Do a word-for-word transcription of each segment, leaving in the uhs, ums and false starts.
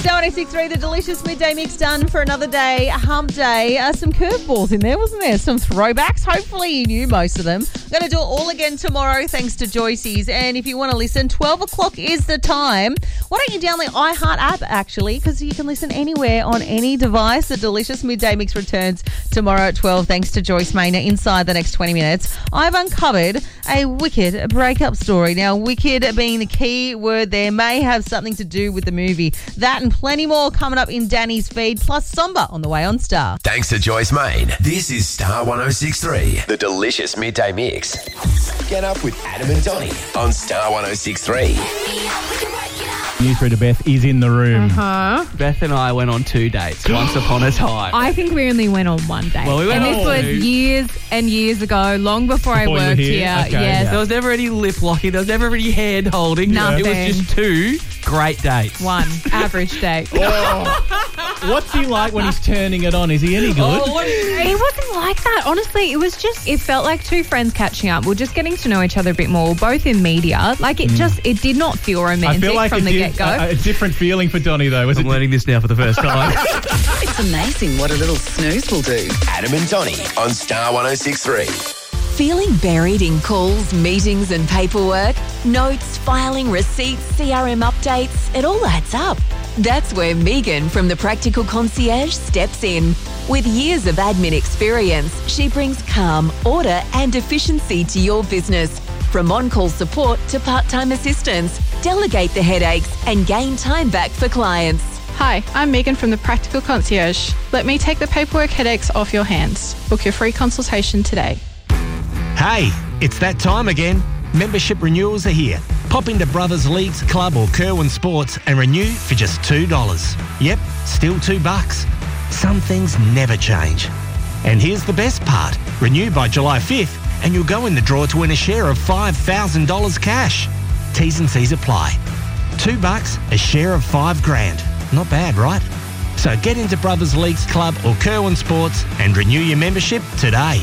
Star one oh six point three, the delicious midday mix done for another day, hump day. Uh, some curveballs in there, wasn't there? Some throwbacks. Hopefully you knew most of them. I'm going to do it all again tomorrow thanks to Joyce's. And if you want to listen, twelve o'clock is the time. Why don't you download iHeart app, actually, because you can listen anywhere on any device. The delicious midday mix returns tomorrow at twelve thanks to Joyce Maynard. Inside the next twenty minutes, I've uncovered a wicked breakup story. Now, wicked being the key word there may have something to do with the movie. That and plenty more coming up in Danny's feed, plus Somber on the way on Star. Thanks to Joyce Main. This is Star one oh six point three, the delicious midday mix. Get up with Adam and Donnie on Star one oh six point three. News reader Beth is in the room. Uh-huh. Beth and I went on two dates once upon a time. I think we only went on one date. Well, we went and on this was two. years and years ago, long before, Before I you were worked here? here. Okay, yes. yeah. There was never any lip locking. There was never any hand holding. Nothing. It was just two great dates. One average date. What's he like when he's turning it on? Is he any good? Oh, what is It wasn't like that. Honestly, it was just, it felt like two friends catching up. We're just getting to know each other a bit more. We're both in media. Like it just, it did not feel romantic I feel like from it the did, get-go. a, a different feeling for Donnie, though. Was I'm it? learning this now for the first time. It's amazing what a little snooze will do. Adam and Donnie on Star one oh six point three. Feeling buried in calls, meetings and paperwork? Notes, filing, receipts, C R M updates, it all adds up. That's where Megan from the Practical Concierge steps in. With years of admin experience, she brings calm, order and efficiency to your business. From on-call support to part-time assistance, delegate the headaches and gain time back for clients. Hi, I'm Megan from the Practical Concierge. Let me take the paperwork headaches off your hands. Book your free consultation today. Hey, it's that time again. Membership renewals are here. Pop into Brothers Leagues, Club or Kerwin Sports and renew for just two dollars. Yep, still two bucks. Some things never change. And here's the best part. Renew by July fifth and you'll go in the draw to win a share of five thousand dollars cash. T's and C's apply. Two bucks, a share of five grand. Not bad, right? So get into Brothers Leagues, Club or Kerwin Sports and renew your membership today.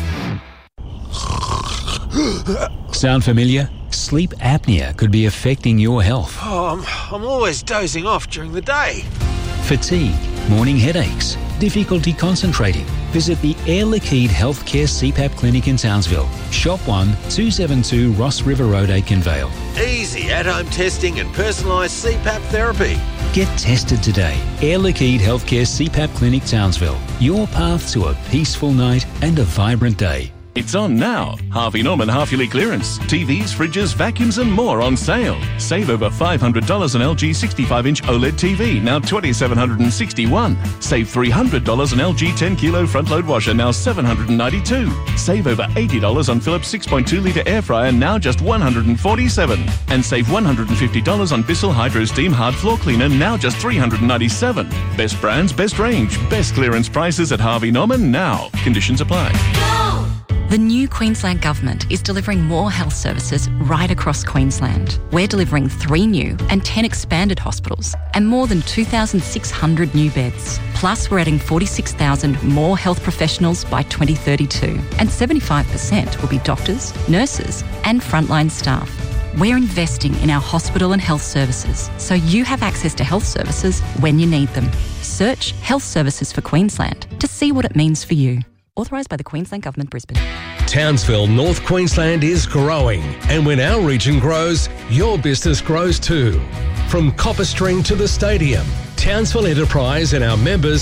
Sound familiar? Sleep apnea could be affecting your health. Oh, I'm, I'm always dozing off during the day. Fatigue, morning headaches, difficulty concentrating. Visit the Air Liquide Healthcare C PAP Clinic in Townsville. Shop one, two seventy-two Ross River Road, Aikenvale. Easy at-home testing and personalised C PAP therapy. Get tested today. Air Liquide Healthcare C PAP Clinic, Townsville. Your path to a peaceful night and a vibrant day. It's on now. Harvey Norman half-yearly clearance. T Vs, fridges, vacuums and more on sale. Save over five hundred dollars on L G sixty-five inch OLED T V, now two thousand seven hundred sixty-one dollars. Save three hundred dollars on L G ten kilo front-load washer, now seven hundred ninety-two dollars. Save over eighty dollars on Philips six point two litre air fryer, now just one hundred forty-seven dollars. And save one hundred fifty dollars on Bissell Hydro Steam hard floor cleaner, now just three hundred ninety-seven dollars. Best brands, best range, best clearance prices at Harvey Norman now. Conditions apply. The new Queensland Government is delivering more health services right across Queensland. We're delivering three new and ten expanded hospitals and more than two thousand six hundred new beds. Plus, we're adding forty-six thousand more health professionals by twenty thirty-two, and seventy-five percent will be doctors, nurses and frontline staff. We're investing in our hospital and health services so you have access to health services when you need them. Search Health Services for Queensland to see what it means for you. Authorised by the Queensland Government, Brisbane. Townsville, North Queensland is growing. And when our region grows, your business grows too. From Copper String to the stadium, Townsville Enterprise and our members